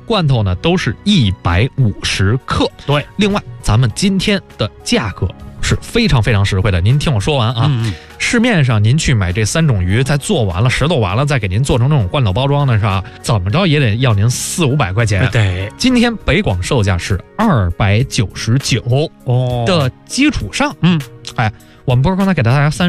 罐头呢都是150克。 对， 另外咱们今天的价格是非常非常实惠的，您听我说完啊。市面上您去买这3种鱼，再做完了石头完了，再给您做成这种罐头包装的是吧？怎么着也得要您400-500块钱。 对， 今天北广售价是299的基础上，我们不是刚才给大家